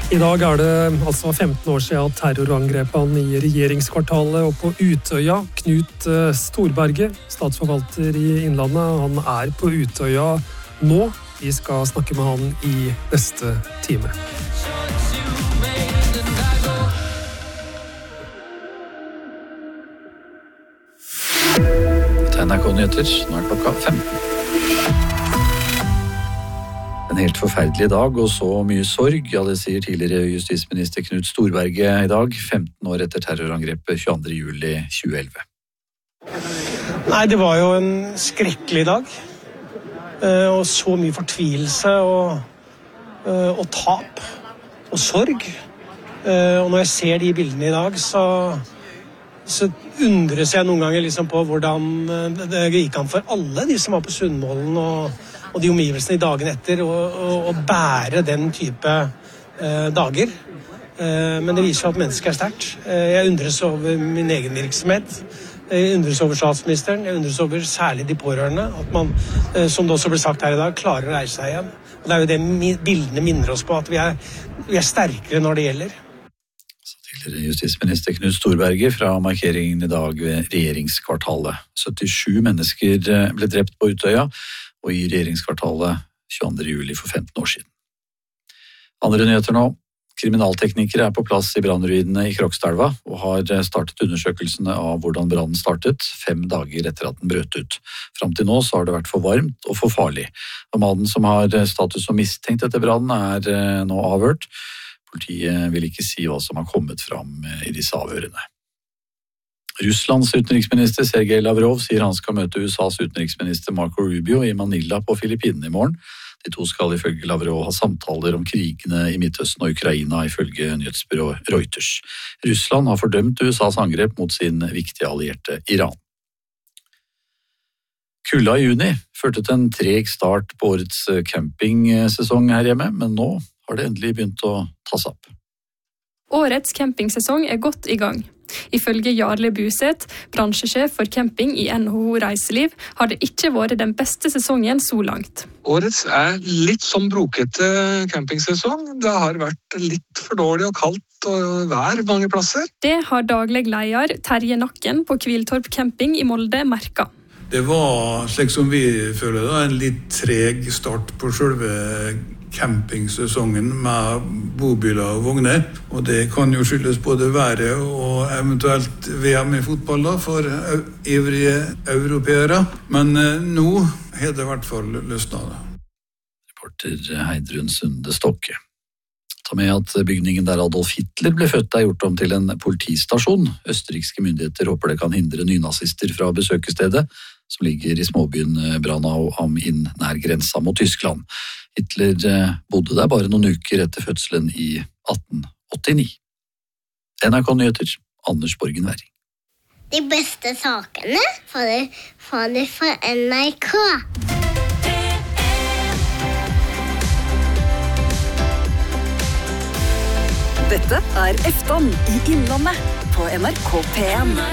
I dag det altså 15 år siden terrorangrepene i regjeringskvartalet og på Utøya. Knut Storberget, statsforvalter i Innlandet, han på Utøya nå. Vi skal snakke med han i neste time. NRK Nyheter, nå klokka 15. En helt forferdelig dag og så mye sorg, ja det sier tidligere justisminister Knut Storberget i dag, 15 år etter terrorangrepet 22. juli 2011. Nei, det var jo en skrekkelig dag, og så mye fortvilelse og tap og sorg. Og når jeg ser de bildene i dag, så undres jeg noen ganger liksom på hvordan det gikk an for alle de som var på Sundvolden og de omgivelsene i dagen etter å bære den type dager. Men det viser at mennesket sterkt. Jeg undres over min egen virksomhet. Jeg undres over statsministeren. Jeg undres over særlig de pårørende. At man, som det også ble sagt her i dag, klarer å reise seg igjen. Og det jo det bildene minner oss på, at vi er sterkere når det gjelder. Tidligere justisminister Knut Storberget fra markeringen i dag ved regjeringskvartalet. 77 mennesker ble drept på Utøya og i regjeringskvartalet 22. juli for 15 år siden. Andre nyheter nå. Kriminalteknikere på plass i brannruinene i Krokstadelva og har startet undersøkelsene av hvordan brannen startet 5 dager etter at den brøt ut. Fram til nå så har det vært for varmt og for farlig. Og mannen som har status som mistenkt etter brannen nå avhørt. Politiet vil ikke si hva som har kommet fram i disse avhørene. Russlands utenriksminister Sergej Lavrov sier han skal møte USAs utenriksminister Marco Rubio i Manila på Filippinene i morgen. De to skal ifølge Lavrov ha samtaler om krigene i Midtøsten og Ukraina ifølge nyhetsbyrået Reuters. Russland har fordømt USAs angrep mot sin viktige allierte Iran. Kulda i juni førte til en treg start på årets campingsesong her hjemme, men nå har det endelig begynt å ta seg opp. Årets campingsesong godt i gang. Ifølge Jarle Buseth, bransjesjef for camping i NHO Reiseliv, har det ikke vært den beste sesongen så langt. Årets litt som brokete campingsesong. Det har vært litt for dårlig og kaldt og vær mange plasser. Det har daglig leder Terje Nakken på Kviltorp camping i Molde merket. Det var, slik som vi føler det, en litt treg start på selve campingsesongen med bobiler og vogner. Og det kan jo skyldes både været og eventuelt VM i fotball da, for ivrige europeere. Men nå har det i hvert fall løsnet. Reporter Heidrun Sunde Stokke. Ta med at bygningen der Adolf Hitler ble født gjort om til en politistasjon. Østerrikske myndigheter håper det kan hindre nynazister fra besøkestedet, som ligger i småbyen Branau am Inn nær grensa mot Tyskland. Hitler bodde der bare noen uker etter fødselen i 1889. NRK Nyheter, Anders Borgen Werring. De beste sakene får du fra NRK. Dette Efton i Innlandet på NRK P1.